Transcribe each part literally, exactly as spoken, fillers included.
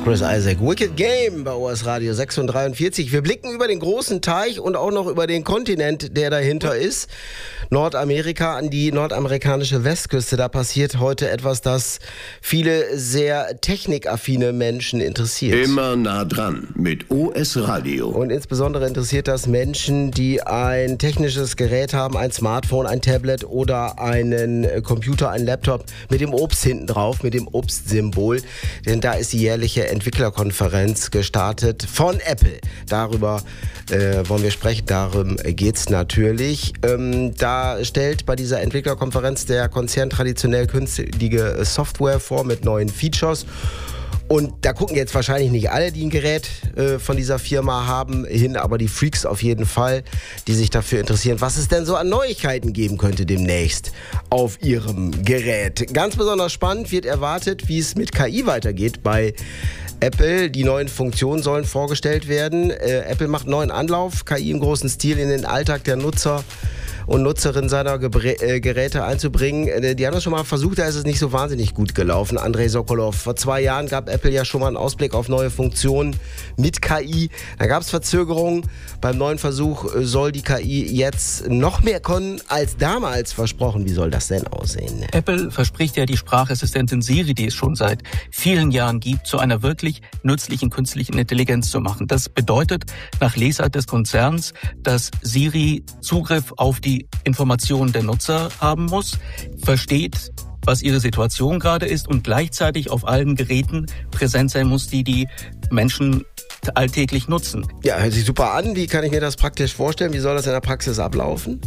Chris Isaak, Wicked Game bei O S Radio sechs und dreiundvierzig. Wir blicken über den großen Teich und auch noch über den Kontinent, der dahinter ist. Nordamerika, an die nordamerikanische Westküste. Da passiert heute etwas, das viele sehr technikaffine Menschen interessiert. Immer nah dran mit O S Radio. Und insbesondere interessiert das Menschen, die ein technisches Gerät haben, ein Smartphone, ein Tablet oder einen Computer, einen Laptop mit dem Obst hinten drauf, mit dem Obstsymbol. Denn da ist die jährliche Entwicklerkonferenz gestartet von Apple. Darüber äh, wollen wir sprechen, darum geht's natürlich. Ähm, da stellt bei dieser Entwicklerkonferenz der Konzern traditionell künstliche Software vor mit neuen Features. Und da gucken jetzt wahrscheinlich nicht alle, die ein Gerät äh, von dieser Firma haben, hin, aber die Freaks auf jeden Fall, die sich dafür interessieren, was es denn so an Neuigkeiten geben könnte demnächst auf ihrem Gerät. Ganz besonders spannend wird erwartet, wie es mit K I weitergeht bei Apple. Die neuen Funktionen sollen vorgestellt werden. Äh, Apple macht einen neuen Anlauf, K I im großen Stil in den Alltag der Nutzer und Nutzerinnen seiner Gebrä- äh, Geräte einzubringen. Äh, die haben das schon mal versucht, da ist es nicht so wahnsinnig gut gelaufen. Andrei Sokolov, vor zwei Jahren gab Apple ja schon mal einen Ausblick auf neue Funktionen mit K I. Da gab es Verzögerungen. Beim neuen Versuch äh, soll die K I jetzt noch mehr können als damals versprochen. Wie soll das denn aussehen? Apple verspricht ja die Sprachassistentin Siri, die es schon seit vielen Jahren gibt, zu einer wirklich nützlichen künstlichen Intelligenz zu machen. Das bedeutet nach Lesart des Konzerns, dass Siri Zugriff auf die Informationen der Nutzer haben muss, versteht, was ihre Situation gerade ist und gleichzeitig auf allen Geräten präsent sein muss, die die Menschen alltäglich nutzen. Ja, hört sich super an. Wie kann ich mir das praktisch vorstellen? Wie soll das in der Praxis ablaufen?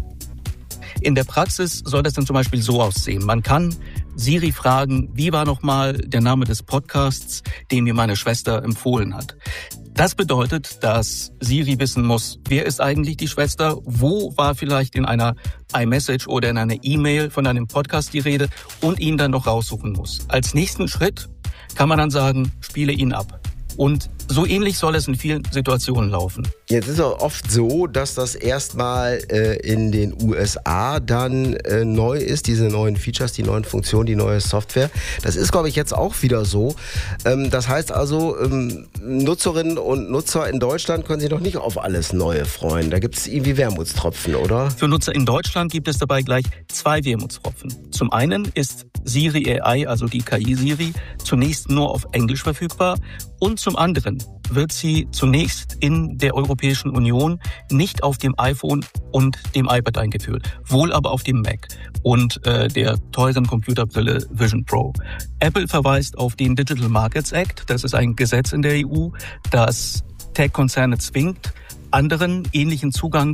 In der Praxis soll das dann zum Beispiel so aussehen. Man kann Siri fragen, wie war nochmal der Name des Podcasts, den mir meine Schwester empfohlen hat. Das bedeutet, dass Siri wissen muss, wer ist eigentlich die Schwester, wo war vielleicht in einer iMessage oder in einer E-Mail von einem Podcast die Rede und ihn dann noch raussuchen muss. Als nächsten Schritt kann man dann sagen, spiele ihn ab. Und so ähnlich soll es in vielen Situationen laufen. Jetzt ist es oft so, dass das erstmal äh, in den U S A dann äh, neu ist, diese neuen Features, die neuen Funktionen, die neue Software. Das ist, glaube ich, jetzt auch wieder so. Ähm, das heißt also, ähm, Nutzerinnen und Nutzer in Deutschland können sich noch nicht auf alles Neue freuen. Da gibt es irgendwie Wermutstropfen, oder? Für Nutzer in Deutschland gibt es dabei gleich zwei Wermutstropfen. Zum einen ist Siri A I, also die K I Siri, zunächst nur auf Englisch verfügbar und zum anderen wird sie zunächst in der Europäischen Union nicht auf dem iPhone und dem iPad eingeführt, wohl aber auf dem Mac und äh, der teuren Computerbrille Vision Pro. Apple verweist auf den Digital Markets Act, das ist ein Gesetz in der E U, das Tech-Konzerne zwingt, anderen ähnlichen Zugang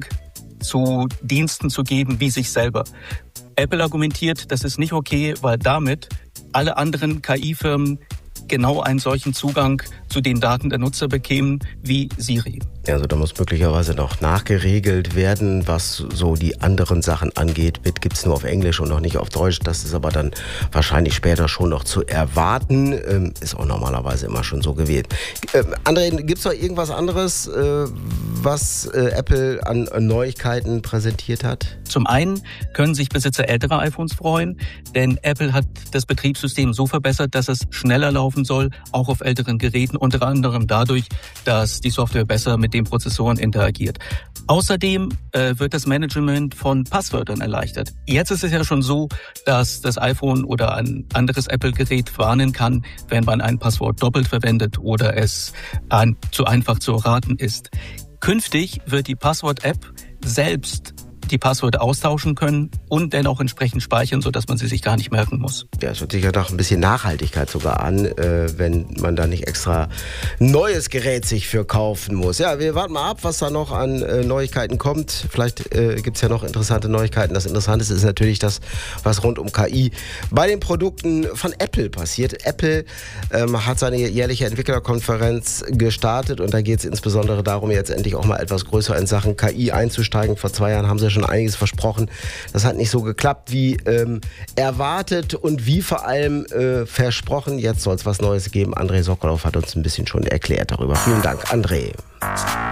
zu Diensten zu geben wie sich selber. Apple argumentiert, das ist nicht okay, weil damit alle anderen K I-Firmen genau einen solchen Zugang zu den Daten der Nutzer bekämen wie Siri. Also da muss möglicherweise noch nachgeregelt werden, was so die anderen Sachen angeht. Bit gibt es nur auf Englisch und noch nicht auf Deutsch. Das ist aber dann wahrscheinlich später schon noch zu erwarten. Ähm, ist auch normalerweise immer schon so gewählt. Ähm, André, gibt es noch irgendwas anderes, äh, was äh, Apple an Neuigkeiten präsentiert hat? Zum einen können sich Besitzer älterer iPhones freuen, denn Apple hat das Betriebssystem so verbessert, dass es schneller laufen soll, auch auf älteren Geräten, unter anderem dadurch, dass die Software besser mit den Prozessoren interagiert. Außerdem äh, wird das Management von Passwörtern erleichtert. Jetzt ist es ja schon so, dass das iPhone oder ein anderes Apple-Gerät warnen kann, wenn man ein Passwort doppelt verwendet oder es ein, zu einfach zu erraten ist. Künftig wird die Passwort-App selbst die Passwörter austauschen können und dann auch entsprechend speichern, sodass man sie sich gar nicht merken muss. Ja, es hört sich ja nach ein bisschen Nachhaltigkeit sogar an, äh, wenn man da nicht extra ein neues Gerät sich für kaufen muss. Ja, wir warten mal ab, was da noch an äh, Neuigkeiten kommt. Vielleicht äh, gibt es ja noch interessante Neuigkeiten. Das Interessanteste ist natürlich das, was rund um K I bei den Produkten von Apple passiert. Apple ähm, hat seine jährliche Entwicklerkonferenz gestartet und da geht es insbesondere darum, jetzt endlich auch mal etwas größer in Sachen K I einzusteigen. Vor zwei Jahren haben sie schon einiges versprochen. Das hat nicht so geklappt wie ähm, erwartet und wie vor allem äh, versprochen. Jetzt soll es was Neues geben. Andrei Sokolov hat uns ein bisschen schon erklärt darüber. Vielen Dank, André.